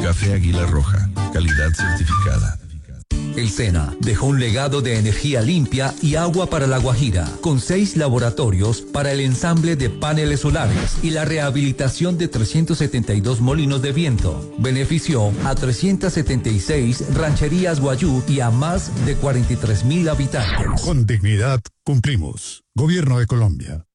Café Águila Roja, calidad certificada. El SENA dejó un legado de energía limpia y agua para La Guajira, con 6 laboratorios para el ensamble de paneles solares y la rehabilitación de 372 molinos de viento. Benefició a 376 rancherías guayú y a más de 43,000 habitantes. Con dignidad cumplimos. Gobierno de Colombia.